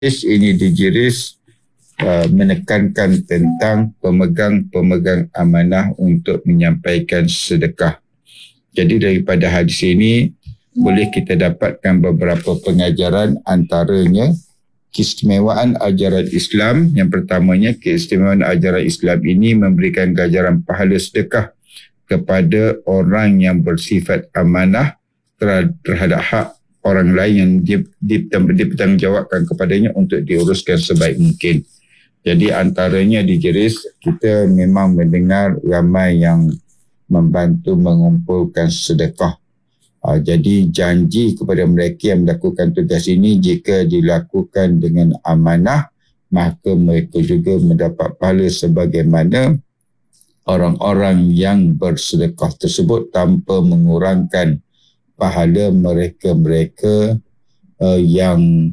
ini dijeris menekankan tentang pemegang-pemegang amanah untuk menyampaikan sedekah. Jadi daripada hadis ini boleh kita dapatkan beberapa pengajaran, antaranya keistimewaan ajaran Islam. Yang pertamanya, keistimewaan ajaran Islam ini memberikan ganjaran pahala sedekah kepada orang yang bersifat amanah terhadap hak orang lain yang dipertanggungjawabkan kepadanya untuk diuruskan sebaik mungkin. Jadi antaranya dijeris, kita memang mendengar ramai yang membantu mengumpulkan sedekah. Jadi janji kepada mereka yang melakukan tugas ini, jika dilakukan dengan amanah, maka mereka juga mendapat pahala sebagaimana orang-orang yang bersedekah tersebut tanpa mengurangkan pahala mereka-mereka yang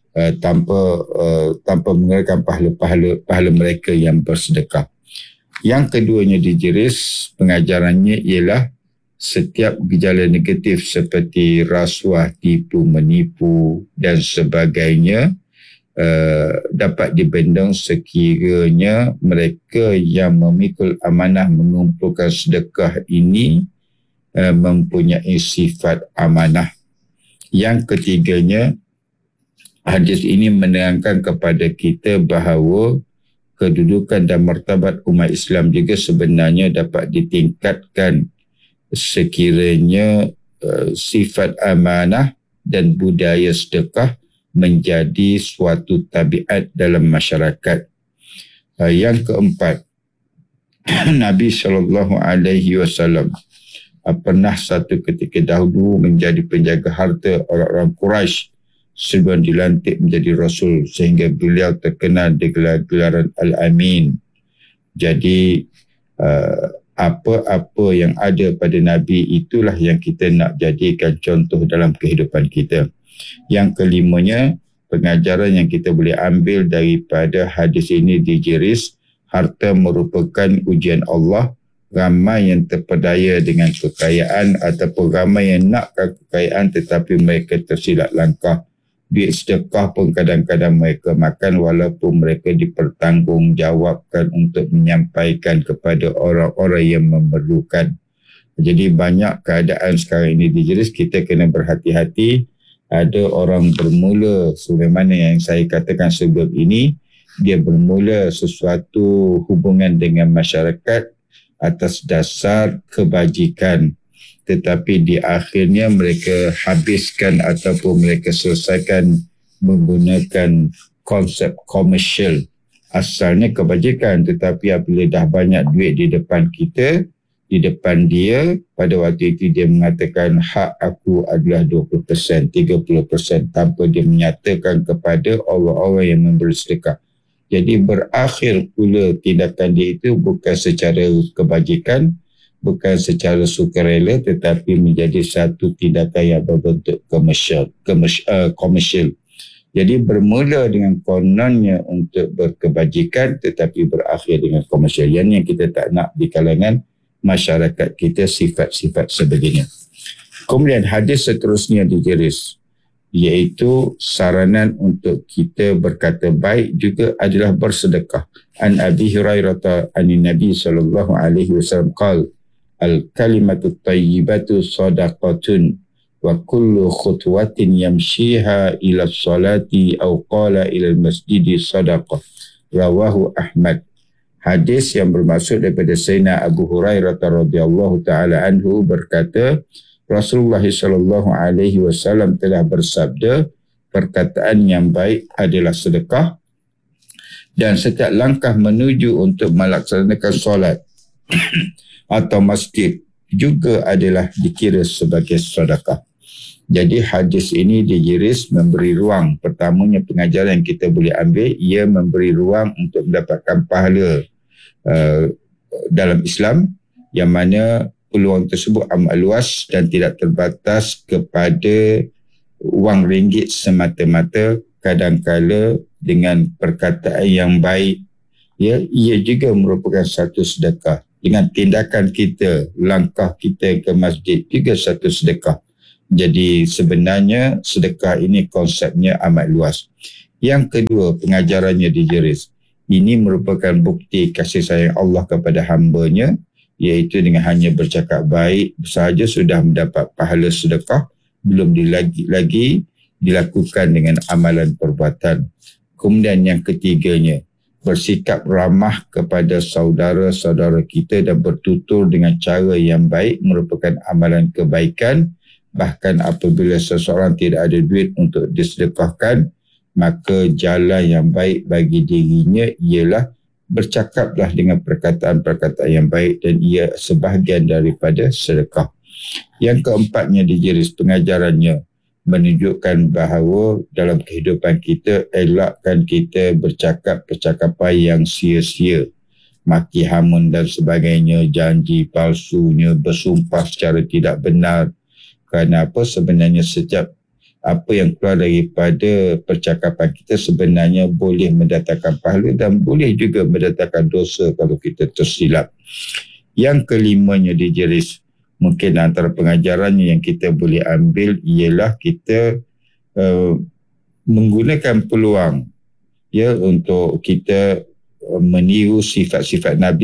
tanpa mengurangkan pahala mereka yang bersedekah. Yang keduanya dijeris, pengajarannya ialah setiap gejala negatif seperti rasuah, tipu, menipu dan sebagainya dapat dibendung sekiranya mereka yang memikul amanah mengumpulkan sedekah ini mempunyai sifat amanah. Yang ketiganya, hadis ini menerangkan kepada kita bahawa kedudukan dan martabat umat Islam juga sebenarnya dapat ditingkatkan sekiranya sifat amanah dan budaya sedekah menjadi suatu tabiat dalam masyarakat. Yang keempat, Nabi SAW pernah satu ketika dahulu menjadi penjaga harta orang-orang Quraisy sebelum dilantik menjadi Rasul, sehingga beliau terkenal dengan gelaran Al-Amin. Jadi apa-apa yang ada pada Nabi itulah yang kita nak jadikan contoh dalam kehidupan kita. Yang kelimanya, pengajaran yang kita boleh ambil daripada hadis ini dijeris, harta merupakan ujian Allah. Ramai yang terpedaya dengan kekayaan ataupun ramai yang nakkan kekayaan tetapi mereka tersilap langkah. Duit sedekah pun kadang-kadang mereka makan walaupun mereka dipertanggungjawabkan untuk menyampaikan kepada orang-orang yang memerlukan. Jadi banyak keadaan sekarang ini dijeris, kita kena berhati-hati. Ada orang bermula sebagaimana yang saya katakan sebelum ini, dia bermula sesuatu hubungan dengan masyarakat atas dasar kebajikan, tetapi di akhirnya mereka habiskan ataupun mereka selesaikan menggunakan konsep komersial. Asalnya kebajikan, tetapi apabila dah banyak duit di depan kita, di depan dia, pada waktu itu dia mengatakan hak aku adalah 20%, 30% tanpa dia menyatakan kepada orang-orang yang memberi sedekah. Jadi berakhir pula tindakan dia itu bukan secara kebajikan, bukan secara sukarela, tetapi menjadi satu tindakan yang berbentuk komersial. Jadi bermula dengan kononnya untuk berkebajikan tetapi berakhir dengan komersial. Yang kita tak nak di kalangan masyarakat kita, sifat-sifat sebegini. Kemudian hadis seterusnya dijeris, iaitu saranan untuk kita berkata baik juga adalah bersedekah. An Abi Hurairah anin Nabi sallallahu alaihi wasallam qala al-kalimatu tayyibatu sadaqatun wa kullu khutwatin yamshiha ila salati aw qala ila al-masjidi sadaqah. Rawahu Ahmad. Hadis yang bermaksud daripada Sayyidina Abu Hurairah radhiyallahu taala anhu berkata, Rasulullah sallallahu alaihi wasallam telah bersabda, perkataan yang baik adalah sedekah, dan setiap langkah menuju untuk melaksanakan solat atau masjid juga adalah dikira sebagai sedekah. Jadi hadis ini dijeris memberi ruang. Pertamanya pengajaran yang kita boleh ambil, ia memberi ruang untuk mendapatkan pahala dalam Islam, yang mana peluang tersebut amat luas dan tidak terbatas kepada wang ringgit semata-mata. Kadangkala dengan perkataan yang baik, ia juga merupakan satu sedekah. Dengan tindakan kita, langkah kita ke masjid juga satu sedekah. Jadi sebenarnya sedekah ini konsepnya amat luas. Yang kedua, pengajarannya dijeris. Ini merupakan bukti kasih sayang Allah kepada hamba-Nya, iaitu dengan hanya bercakap baik sahaja sudah mendapat pahala sedekah, belum lagi dilakukan dengan amalan perbuatan. Kemudian yang ketiganya, bersikap ramah kepada saudara-saudara kita dan bertutur dengan cara yang baik merupakan amalan kebaikan. Bahkan apabila seseorang tidak ada duit untuk disedekahkan, maka jalan yang baik bagi dirinya ialah bercakaplah dengan perkataan-perkataan yang baik dan ia sebahagian daripada sedekah. Yang keempatnya dijeris pengajarannya menunjukkan bahawa dalam kehidupan kita elakkan kita bercakap percakapan yang sia-sia, maki hamun dan sebagainya, janji palsunya, bersumpah secara tidak benar. Kerana apa? Sebenarnya setiap apa yang keluar daripada percakapan kita sebenarnya boleh mendatangkan pahala dan boleh juga mendatangkan dosa kalau kita tersilap. Yang kelimanya dijeris, mungkin antara pengajarannya yang kita boleh ambil ialah kita menggunakan peluang untuk kita meniru sifat-sifat Nabi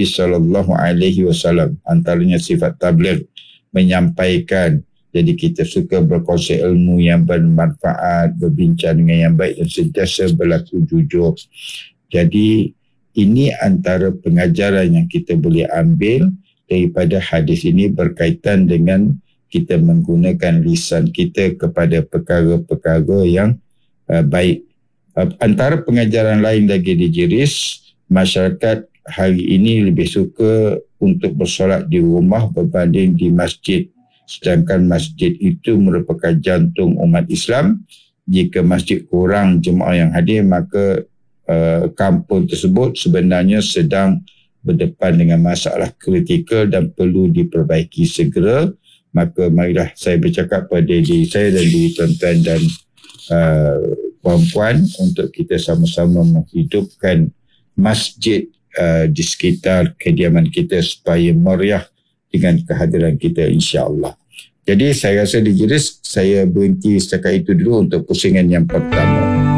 SAW. Antaranya sifat tabligh, menyampaikan. Jadi kita suka berkongsi ilmu yang bermanfaat, berbincang dengan yang baik dan sentiasa berlaku jujur. Jadi ini antara pengajaran yang kita boleh ambil daripada hadis ini berkaitan dengan kita menggunakan lisan kita kepada perkara-perkara yang baik. Antara pengajaran lain lagi dijeris, masyarakat hari ini lebih suka untuk bersolat di rumah berbanding di masjid. Sedangkan masjid itu merupakan jantung umat Islam. Jika masjid kurang jemaah yang hadir, maka kampung tersebut sebenarnya sedang berdepan dengan masalah kritikal dan perlu diperbaiki segera. Maka marilah saya bercakap pada diri saya dan diri tuan-tuan dan puan-puan untuk kita sama-sama menghidupkan masjid di sekitar kediaman kita supaya meriah dengan kehadiran kita, insya-Allah. Jadi saya rasa dijeris, saya berhenti setakat itu dulu untuk pusingan yang pertama.